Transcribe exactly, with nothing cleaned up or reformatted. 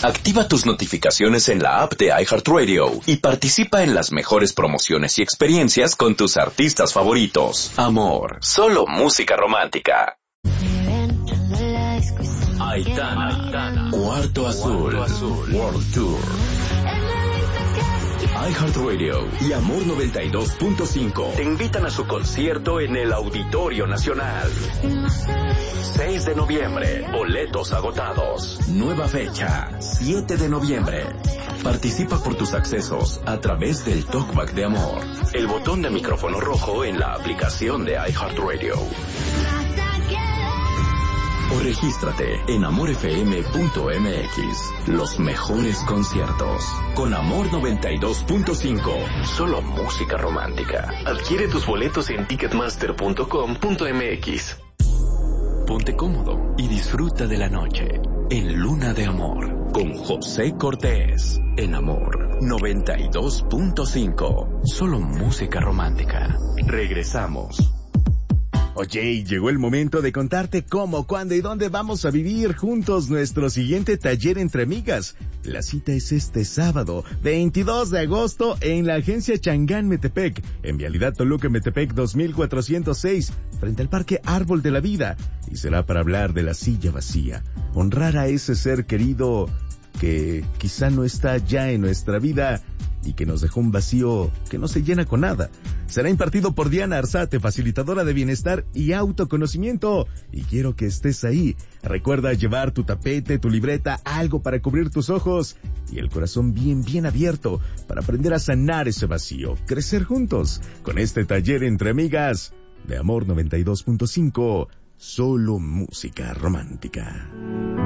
Activa tus notificaciones en la app de iHeartRadio y participa en las mejores promociones y experiencias con tus artistas favoritos. Amor, solo música romántica. Aitana, Aitana. Cuarto Azul, World Tour. iHeartRadio y Amor noventa y dos punto cinco te invitan a su concierto en el Auditorio Nacional. seis de noviembre, boletos agotados. Nueva fecha, siete de noviembre. Participa por tus accesos a través del Talkback de Amor. El botón de micrófono rojo en la aplicación de iHeartRadio. O regístrate en amor f m punto m x. Los mejores conciertos. Con Amor noventa y dos punto cinco. Solo música romántica. Adquiere tus boletos en ticketmaster punto com punto m x. Ponte cómodo y disfruta de la noche. En Luna de Amor. Con José Cortés. En Amor noventa y dos punto cinco. Solo música romántica. Regresamos. Oye, llegó el momento de contarte cómo, cuándo y dónde vamos a vivir juntos nuestro siguiente taller entre amigas. La cita es este sábado, veintidós de agosto, en la agencia Changán Metepec, en Vialidad Toluca Metepec dos mil cuatrocientos seis, frente al Parque Árbol de la Vida. Y será para hablar de la silla vacía, honrar a ese ser querido que quizá no está ya en nuestra vida y que nos dejó un vacío que no se llena con nada. Será impartido por Diana Arzate, facilitadora de bienestar y autoconocimiento. Y quiero que estés ahí. Recuerda llevar tu tapete, tu libreta, algo para cubrir tus ojos y el corazón bien, bien abierto para aprender a sanar ese vacío. Crecer juntos con este taller entre amigas de Amor noventa y dos punto cinco. Solo música romántica.